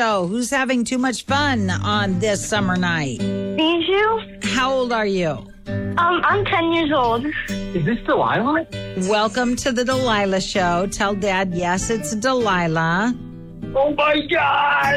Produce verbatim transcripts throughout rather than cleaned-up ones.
show. Who's having too much fun on this summer night? Bijou? How old are you? Um, I'm ten years old. Is this Delilah? Welcome to the Delilah Show. Tell Dad, yes, it's Delilah. Oh, my God.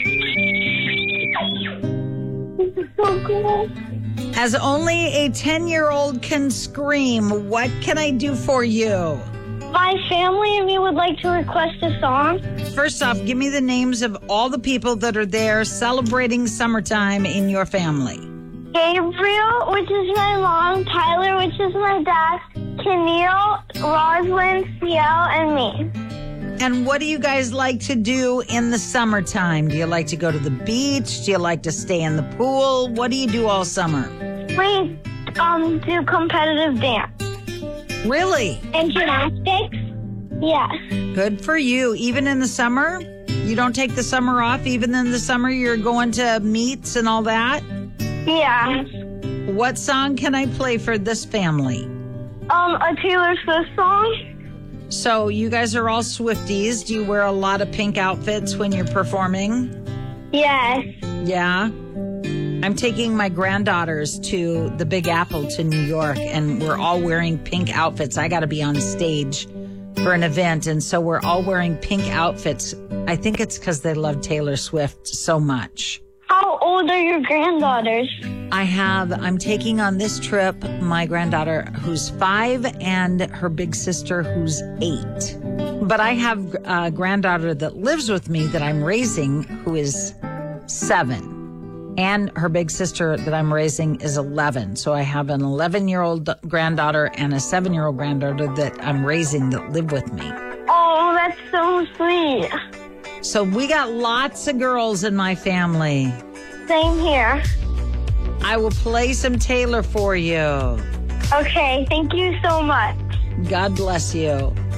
This is so cool. As only a ten-year-old can scream, what can I do for you? My family and me would like to request a song. First off, give me the names of all the people that are there celebrating summertime in your family. Gabriel, which is my mom, Tyler, which is my dad, Keneal, Rosalind, Ciel, and me. And what do you guys like to do in the summertime? Do you like to go to the beach? Do you like to stay in the pool? What do you do all summer? We um do competitive dance. Really? And gymnastics? Yes. Good for you. Even in the summer? You don't take the summer off? Even in the summer you're going to meets and all that? Yeah. What song can I play for this family? Um, a Taylor Swift song? So you guys are all Swifties. Do you wear a lot of pink outfits when you're performing? Yes. Yeah. I'm taking my granddaughters to the Big Apple to New York, and we're all wearing pink outfits. I got to be on stage for an event, and so we're all wearing pink outfits. I think it's because they love Taylor Swift so much. How old are your granddaughters? I have, I'm taking on this trip my granddaughter who's five and her big sister who's eight. But I have a granddaughter that lives with me that I'm raising who is seven. And her big sister that I'm raising is eleven. So I have an eleven-year-old granddaughter and a seven-year-old granddaughter that I'm raising that live with me. Oh, that's so sweet. So we got lots of girls in my family. Same here. I will play some Taylor for you. Okay, thank you so much. God bless you.